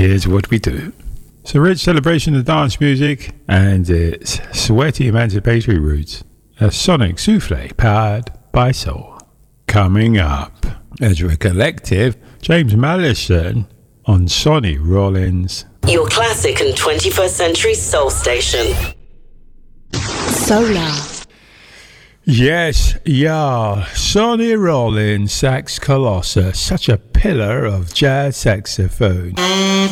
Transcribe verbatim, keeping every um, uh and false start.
here's what we do. It's a rich celebration of dance music and its sweaty emancipatory roots. A sonic souffle powered by soul. Coming up, Ezra Collective, James Mallison on Sonny Rollins. Your classic and twenty-first century soul station. Solar. Yes, yeah, Sonny Rollins, sax colossus, such a pillar of jazz saxophone.